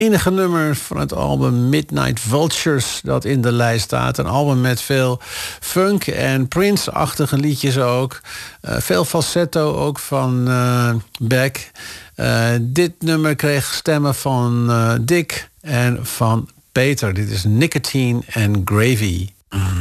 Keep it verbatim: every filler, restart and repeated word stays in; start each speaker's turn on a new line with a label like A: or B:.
A: enige nummer van het album Midnight Vultures dat in de lijst staat. Een album met veel funk en Prince-achtige liedjes ook. Uh, veel falsetto ook van uh, Beck. Uh, dit nummer kreeg stemmen van uh, Dick en van Peter. Dit is Nicotine and Gravy. Mm.